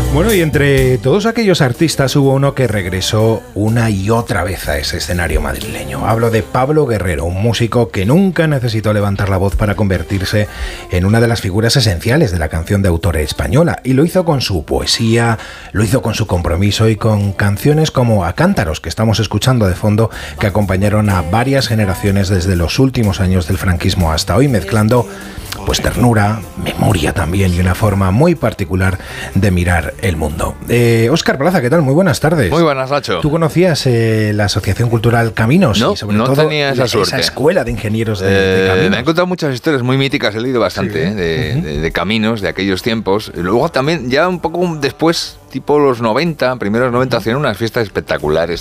Bueno, y entre todos aquellos artistas hubo uno que regresó una y otra vez a ese escenario madrileño. Hablo de Pablo Guerrero, un músico que nunca necesitó levantar la voz para convertirse en una de las figuras esenciales de la canción de autor española. Y lo hizo con su poesía, lo hizo con su compromiso y con canciones como A Cántaros, que estamos escuchando de fondo, que acompañaron a varias generaciones desde los últimos años del franquismo hasta hoy, mezclando pues ternura, memoria también y una forma muy particular de mirar el mundo. Óscar Plaza, ¿qué tal? Muy buenas tardes. Muy buenas, Nacho. ¿Tú conocías la Asociación Cultural Caminos? No, y sobre no todo tenía esa suerte. Esa escuela de ingenieros de Caminos. Me han contado muchas historias muy míticas, he leído bastante, Sí. de Caminos, de aquellos tiempos. Y luego también, ya un poco después, tipo los 90, primeros 90, hacían unas fiestas espectaculares